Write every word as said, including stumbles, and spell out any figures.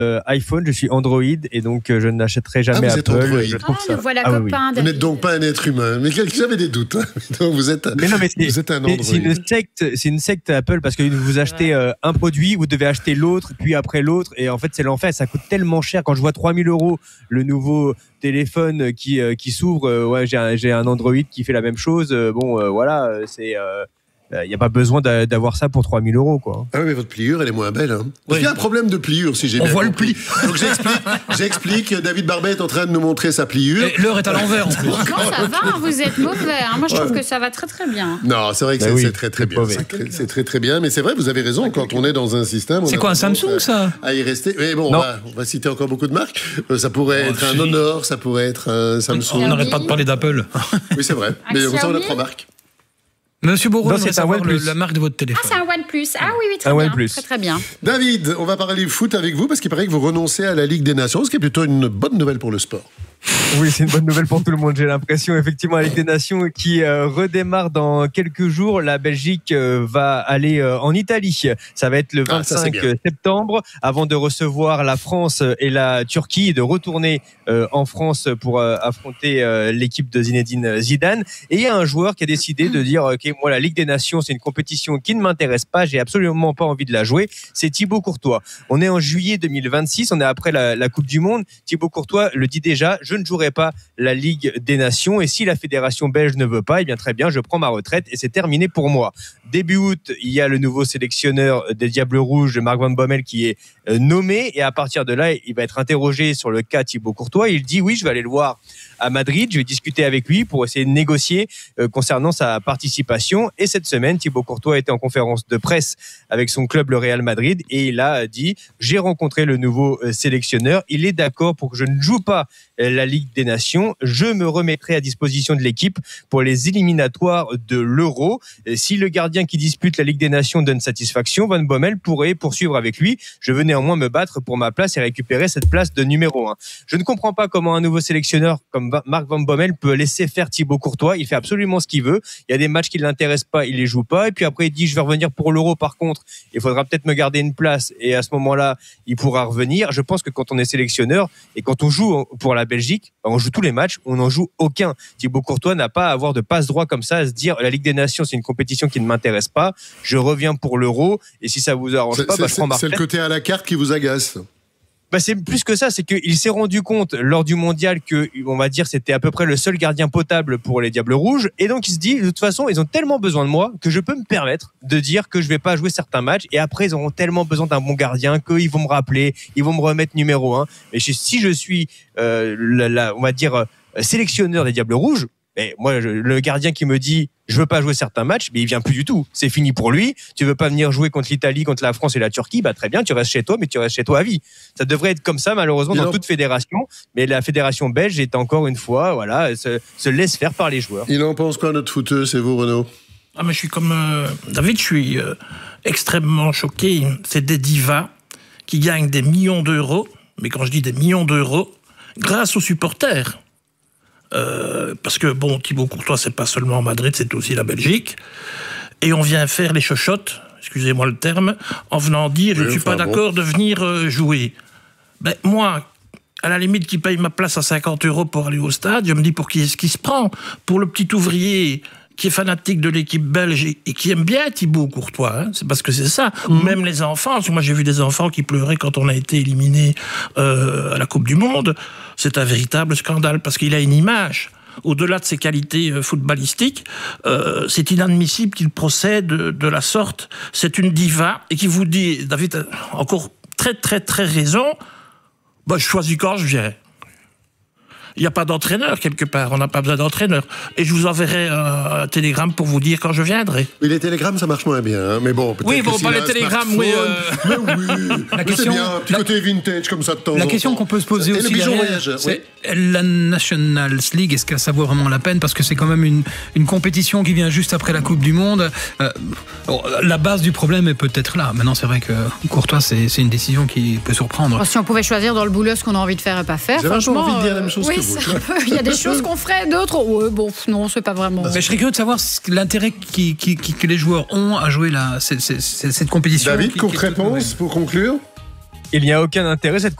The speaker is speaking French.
euh, iPhone, je suis Android et donc euh, je n'achèterai jamais ah, vous Apple. Êtes Android. Je trouve ah, ça... nous voilà ah, copains. oui. Vous n'êtes donc pas un être humain. Mais j'avais des doutes. Donc vous êtes, mais non, mais vous êtes un Android. C'est une secte, c'est une secte Apple parce que vous achetez euh, un produit, vous devez acheter l'autre, puis après l'autre, et en fait c'est l'enfer. Ça coûte tellement cher. Quand je vois trois mille euros le nouveau téléphone qui euh, qui s'ouvre, euh, ouais, j'ai un, j'ai un Android qui fait la même chose. Euh, bon, euh, voilà, c'est. Euh, Il n'y a pas besoin d'avoir ça pour trois mille euros, quoi. Ah oui, mais votre pliure, elle est moins belle. Hein. Oui. Il y a un problème de pliure, si j'ai bien On compris. voit le pli. Donc j'explique, j'explique. David Barbet est en train de nous montrer sa pliure. Et l'heure est à l'envers, en plus. Non, ça va, vous êtes mauvais. Moi, je trouve que ça va très très bien. Non, c'est vrai que bah c'est oui, très très bien. C'est très, c'est très très bien. Mais c'est vrai, vous avez raison. Quand on est dans un système, c'est quoi un Samsung, ça? À y rester. Mais bon, on va, on va citer encore beaucoup de marques. Ça pourrait Oh, être un si. Honor, ça pourrait être un Samsung. On n'arrête pas de parler d'Apple. Oui, c'est vrai. Mais Un ça, on a Xiaomi trois marques. Monsieur Bourreau, Non, j'aimerais c'est un savoir le- OnePlus. la marque de votre Ah, téléphone. c'est un OnePlus. Ah oui, oui, très Un bien. OnePlus. Très très bien. David, on va parler foot avec vous parce qu'il paraît que vous renoncez à la Ligue des Nations, ce qui est plutôt une bonne nouvelle pour le sport. Oui, c'est une bonne nouvelle pour tout le monde. J'ai l'impression, effectivement, la Ligue des Nations qui euh, redémarre dans quelques jours. La Belgique euh, va aller euh, en Italie. Ça va être le Ah, ça, c'est vingt-cinq bien. septembre, avant de recevoir la France et la Turquie et de retourner euh, en France pour euh, affronter euh, l'équipe de Zinedine Zidane. Et il y a un joueur qui a décidé de dire, ok, moi, la Ligue des Nations, c'est une compétition qui ne m'intéresse pas. J'ai absolument pas envie de la jouer. C'est Thibaut Courtois. On est en juillet deux mille vingt-six. On est après la, la Coupe du Monde. Thibaut Courtois le dit déjà. Je ne jouerai pas la Ligue des Nations et si la fédération belge ne veut pas, eh bien très bien, je prends ma retraite et c'est terminé pour moi. Début août, il y a le nouveau sélectionneur des Diables Rouges, Marc Van Bommel, qui est nommé et à partir de là, il va être interrogé sur le cas Thibaut Courtois. Il dit oui, je vais aller le voir à Madrid, je vais discuter avec lui pour essayer de négocier euh, concernant sa participation. Et cette semaine, Thibaut Courtois était en conférence de presse avec son club, le Real Madrid, et il a dit « J'ai rencontré le nouveau euh, sélectionneur, il est d'accord pour que je ne joue pas euh, la Ligue des Nations, je me remettrai à disposition de l'équipe pour les éliminatoires de l'Euro. Si le gardien qui dispute la Ligue des Nations donne satisfaction, Van Bommel pourrait poursuivre avec lui. Je veux néanmoins me battre pour ma place et récupérer cette place de numéro un. Je ne comprends pas comment un nouveau sélectionneur comme Marc Van Bommel peut laisser faire Thibaut Courtois. Il fait absolument ce qu'il veut. Il y a des matchs qui ne l'intéressent pas, il les joue pas. Et puis après, il dit, je vais revenir pour l'Euro. Par contre, il faudra peut-être me garder une place. Et à ce moment-là, il pourra revenir. Je pense que quand on est sélectionneur et quand on joue pour la Belgique, on joue tous les matchs, on n'en joue aucun. Thibaut Courtois n'a pas à avoir de passe-droit comme ça, à se dire, la Ligue des Nations, c'est une compétition qui ne m'intéresse pas. Je reviens pour l'Euro. Et si ça vous arrange C'est, pas, c'est, bah, je prends ma c'est le retraite. côté à la carte qui vous agace. Bah c'est plus que ça, c'est qu'il s'est rendu compte lors du mondial que, on va dire, c'était à peu près le seul gardien potable pour les Diables Rouges. Et donc il se dit, de toute façon, ils ont tellement besoin de moi que je peux me permettre de dire que je vais pas jouer certains matchs. Et après, ils auront tellement besoin d'un bon gardien qu'ils vont me rappeler, ils vont me remettre numéro un. Mais si je suis, euh, la, la, on va dire, euh, sélectionneur des Diables Rouges, mais moi, je, le gardien qui me dit je veux pas jouer certains matchs, mais il vient plus du tout. C'est fini pour lui. Tu veux pas venir jouer contre l'Italie, contre la France et la Turquie, bah très bien, tu restes chez toi, mais tu restes chez toi à vie. Ça devrait être comme ça, malheureusement, dans toute fédération. Mais la fédération belge est encore une fois, voilà, se, se laisse faire par les joueurs. Il en pense quoi, notre footeur, c'est vous, Renaud? Ah, mais je suis comme euh, David, je suis euh, extrêmement choqué. C'est des divas qui gagnent des millions d'euros, mais quand je dis des millions d'euros, grâce aux supporters. Euh, parce que, bon, Thibaut Courtois, c'est pas seulement Madrid, c'est aussi la Belgique. Et on vient faire les chochottes, excusez-moi le terme, en venant dire, oui, je ne suis enfin, pas d'accord bon. de venir euh, jouer. Ben, moi, à la limite, qui paye ma place à cinquante euros pour aller au stade, je me dis, pour qui est-ce qu'il se prend? Pour le petit ouvrier qui est fanatique de l'équipe belge et qui aime bien Thibaut Courtois, hein, c'est parce que c'est ça. Mmh. Même les enfants, parce que moi j'ai vu des enfants qui pleuraient quand on a été éliminé euh, à la Coupe du Monde. C'est un véritable scandale parce qu'il a une image. Au-delà de ses qualités euh, footballistiques, euh, c'est inadmissible qu'il procède de, de la sorte. C'est une diva et qui vous dit, David a encore très très très raison, bah, je choisis quand je viens. Il n'y a pas d'entraîneur quelque part, on n'a pas besoin d'entraîneur. Et je vous enverrai un, un télégramme pour vous dire quand je viendrai. Mais les télégrammes, ça marche moins bien, hein. Mais bon, peut-être oui, bon, que pas les télégrammes, oui. Euh... Mais oui, la question, c'est bien, un petit la, côté vintage comme ça de temps en temps. La question qu'on peut se poser et aussi derrière, c'est oui. la National League, est-ce que ça vaut vraiment la peine? Parce que c'est quand même une, une compétition qui vient juste après la Coupe du Monde. Euh, bon, la base du problème est peut-être là. Maintenant, c'est vrai que Courtois, c'est, c'est une décision qui peut surprendre. Alors, si on pouvait choisir dans le boulot ce qu'on a envie de faire et pas faire, J'ai franchement... envie de dire la même chose oui, que vous. Il y a des choses qu'on ferait, d'autres, ouais, bon, non, c'est pas vraiment. Mais je serais curieux de savoir l'intérêt qui, qui, qui, que les joueurs ont à jouer la, cette, cette, cette compétition. David, qui, courte qui réponse pour conclure. Il n'y a aucun intérêt. Cette